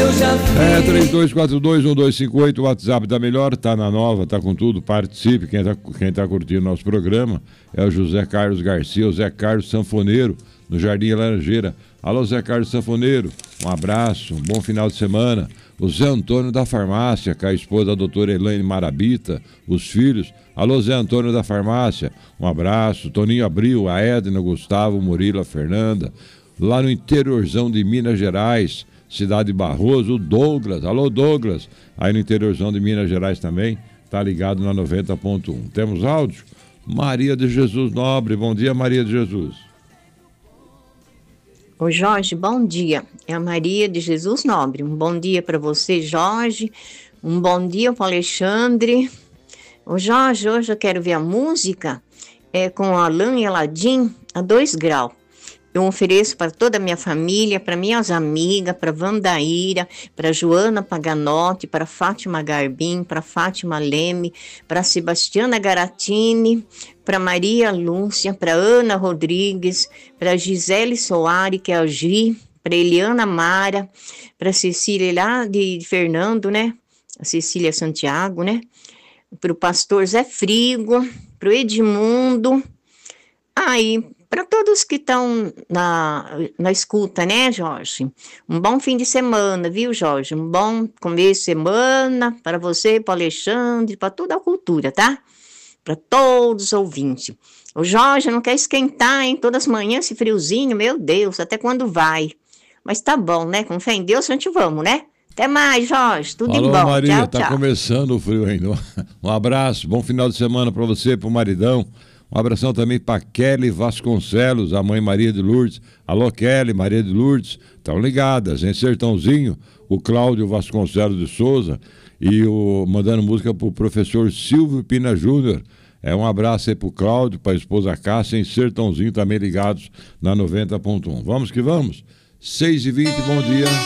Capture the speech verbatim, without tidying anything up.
eu já fiz. É, três dois quatro dois, um dois cinco oito, o WhatsApp da Melhor, tá na nova, tá com tudo, participe. Quem tá, quem tá curtindo nosso programa é o José Carlos Garcia, o Zé Carlos Sanfoneiro, no Jardim Laranjeira. Alô, Zé Carlos Sanfoneiro, um abraço, um bom final de semana. O Zé Antônio da Farmácia, com a esposa da doutora Elaine Marabita, os filhos. Alô, Zé Antônio da Farmácia, um abraço. Toninho Abril, a Edna, o Gustavo, o Murilo, a Fernanda. Lá no interiorzão de Minas Gerais, cidade de Barroso, o Douglas. Alô, Douglas, aí no interiorzão de Minas Gerais também, tá ligado na noventa ponto um. Temos áudio? Maria de Jesus Nobre, bom dia, Maria de Jesus. Ô Jorge, bom dia. É a Maria de Jesus Nobre. Um bom dia para você, Jorge. Um bom dia para o Alexandre. Ô Jorge, hoje eu quero ver a música é, com Alain e Aladim a dois graus. Eu ofereço para toda a minha família, para minhas amigas, para Vandaíra, para Joana Paganotti, para Fátima Garbim, para Fátima Leme, para Sebastiana Garatini, para Maria Lúcia, para Ana Rodrigues, para Gisele Soares, que é a Gi, para Eliana Mara, para Cecília lá de Fernando, né? A Cecília Santiago, né? Para o pastor Zé Frigo, para o Edmundo. Aí, para todos que estão na, na escuta, né, Jorge? Um bom fim de semana, viu, Jorge? Um bom começo de semana para você, para o Alexandre, para toda a cultura, tá? Para todos os ouvintes. O Jorge não quer esquentar, hein? Todas as manhãs esse friozinho, meu Deus, até quando vai? Mas tá bom, né? Com fé em Deus, a gente vamos, né? Até mais, Jorge. Tudo Alô, de bom. Maria, tchau, tá tchau. começando o frio ainda. Um abraço, bom final de semana para você, pro maridão. Um abração também para Kelly Vasconcelos, a mãe Maria de Lourdes. Alô, Kelly, Maria de Lourdes, estão ligadas, em Sertãozinho, o Cláudio Vasconcelos de Souza e o mandando música pro professor Silvio Pina Júnior. É, um abraço aí pro Cláudio, pra esposa Cássia, em Sertãozinho, também ligados na noventa ponto um. Vamos que vamos? seis e vinte, bom dia.